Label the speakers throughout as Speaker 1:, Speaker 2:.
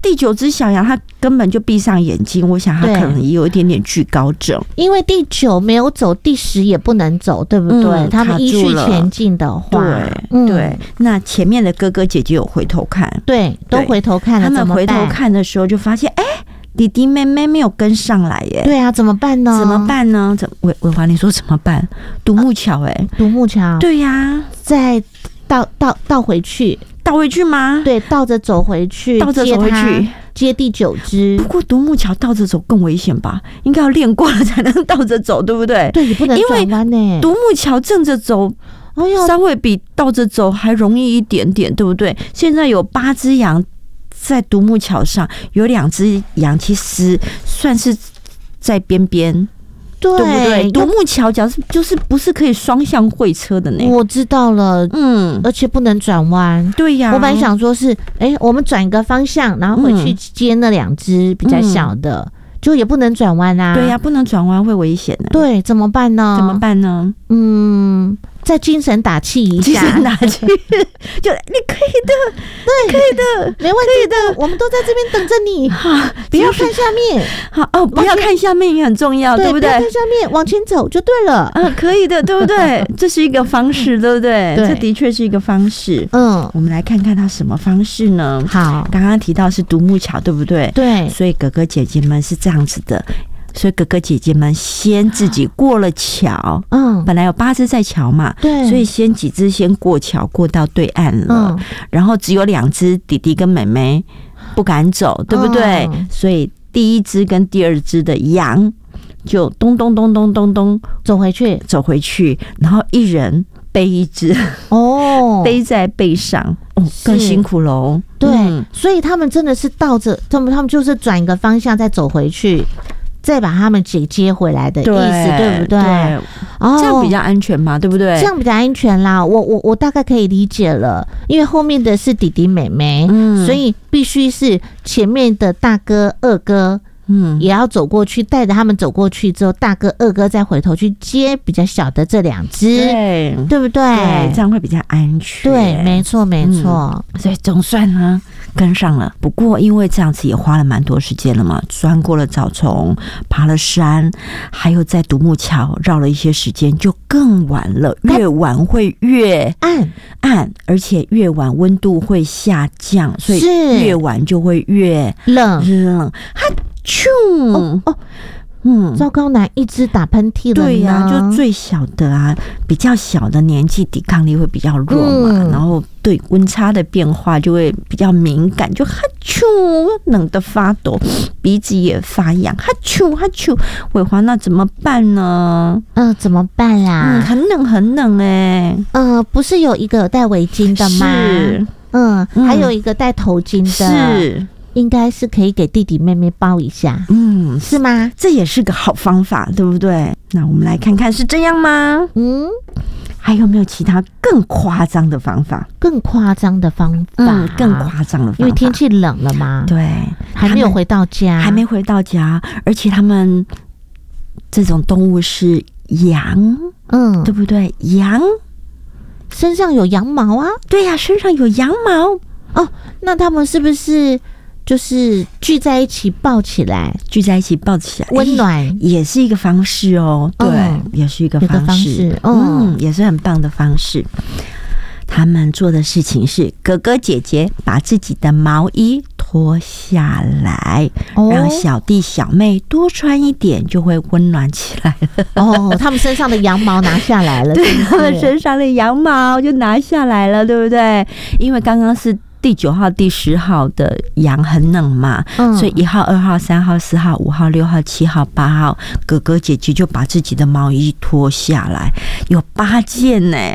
Speaker 1: 第9只小羊它根本就闭上眼睛，我想它可能也有一点点惧高症，
Speaker 2: 因为第9没有走，第10也不能走，对不对？他们依序前进的话，
Speaker 1: 对，那前面的哥哥姐姐有回头看，
Speaker 2: 对，都回头看了，
Speaker 1: 他们回头看的时候就发现，弟弟妹妹没有跟上来耶。
Speaker 2: 对啊，怎么办呢？
Speaker 1: 伟华，你说怎么办？独木桥
Speaker 2: 独木桥。
Speaker 1: 对呀，
Speaker 2: 再倒回去。
Speaker 1: 倒回去吗？
Speaker 2: 对，倒着走回去，接第9只。
Speaker 1: 不过独木桥倒着走更危险吧？应该要练过了才能倒着走，对不对？
Speaker 2: 对，你不能转弯呢。
Speaker 1: 独木桥正着走，稍微比倒着走还容易一点点，对不对？现在有8只羊在独木桥上，有2只羊其实算是在边边。对不对？独木桥就是不是可以双向会车的呢？
Speaker 2: 我知道了，而且不能转弯。
Speaker 1: 对呀，
Speaker 2: 我本来想说是，我们转一个方向，然后回去接那2只比较小的，就也不能转弯啊。
Speaker 1: 对呀，不能转弯会危险的。
Speaker 2: 对，怎么办呢？再精神打气一下，
Speaker 1: 就你可以的，
Speaker 2: 对，可以的，没问题的，我们都在这边等着你。不要看下面，
Speaker 1: 不要看下面也很重要，对不对？
Speaker 2: 不要看下面，往前走就对了。
Speaker 1: 可以的，对不对？这是一个方式，对不对？这的确是一个方式。我们来看看它什么方式呢？
Speaker 2: 好，
Speaker 1: 刚刚提到是独木桥，对不对？
Speaker 2: 对，
Speaker 1: 所以哥哥姐姐们是这样子的。所以哥哥姐姐们先自己过了桥，本来有8只在桥嘛，
Speaker 2: 对，
Speaker 1: 所以几只先过桥，过到对岸了，然后只有2只弟弟跟妹妹不敢走，对不对？所以第1只跟第2只的羊就咚咚咚咚咚咚走回去，然后一人背1只，背在背上，更辛苦喽。
Speaker 2: 对，所以他们真的是倒着，他们就是转一个方向再走回去。再把他们接回来的意思，对不对？
Speaker 1: 这样比较安全嘛，对不对？
Speaker 2: 这样比较安全啦。我大概可以理解了，因为后面的是弟弟妹妹，所以必须是前面的大哥、二哥，也要走过去，带着他们走过去之后，大哥、二哥再回头去接比较小的这2只，对不对？
Speaker 1: 对，这样会比较安全。
Speaker 2: 对，没错，没错。
Speaker 1: 所以总算呢跟上了。不过因为这样子也花了蛮多时间了嘛，钻过了草丛，爬了山，还有在独木桥绕了一些时间，就更晚了。越晚会越暗，而且越晚温度会下降，所以越晚就会越冷。哈啾！
Speaker 2: 糟糕，哪一只打喷嚏了呢？
Speaker 1: 对呀，就最小的啊，比较小的年纪抵抗力会比较弱嘛，然后对温差的变化就会比较敏感，就哈啾，冷得发抖，鼻子也发痒，哈啾哈啾。伟华，那怎么办呢？
Speaker 2: 怎么办啦？
Speaker 1: 很冷很冷
Speaker 2: 不是有一个有戴围巾的吗？是，还有一个戴头巾的，是。应该是可以给弟弟妹妹包一下，是吗？
Speaker 1: 这也是个好方法，对不对？那我们来看看是这样吗？还有没有其他更夸张的方法？
Speaker 2: 更夸张的方法，
Speaker 1: 因
Speaker 2: 为天气冷了嘛，
Speaker 1: 对，
Speaker 2: 还没回到家，
Speaker 1: 而且他们这种动物是羊，对不对？羊
Speaker 2: 身上有羊毛啊，
Speaker 1: 对呀，身上有羊毛
Speaker 2: 那他们是不是？就是聚在一起抱起来，
Speaker 1: 温暖也是一个方式哦。对，也是一个方式，也是很棒的方式。他们做的事情是哥哥姐姐把自己的毛衣脱下来，让小弟小妹多穿一点，就会温暖起来了。
Speaker 2: 他们身上的羊毛拿下来了，
Speaker 1: 对，他们身上的羊毛就拿下来了，对不对？因为刚刚是第9号、第10号的羊很冷嘛，所以1号、2号、3号、4号、5号、6号、7号、8号，哥哥姐姐就把自己的毛衣脱下来，有8件呢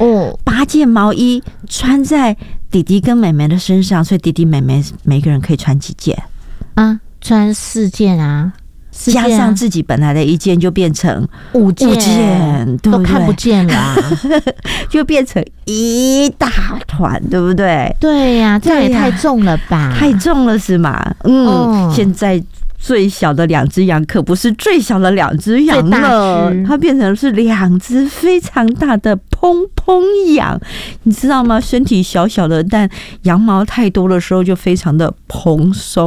Speaker 1: ，8件毛衣穿在弟弟跟妹妹的身上，所以弟弟妹妹每个人可以穿几件
Speaker 2: 啊？穿4件啊。
Speaker 1: 加上自己本来的1件就变成5件，对不对？
Speaker 2: 都看不见了
Speaker 1: 就变成一大团，对不对？
Speaker 2: 对呀，这样也太重了吧？
Speaker 1: 太重了是吗？现在最小的2只羊可不是最小的2只羊了，它变成是2只非常大的蓬蓬羊，你知道吗？身体小小的，但羊毛太多的时候就非常的蓬松。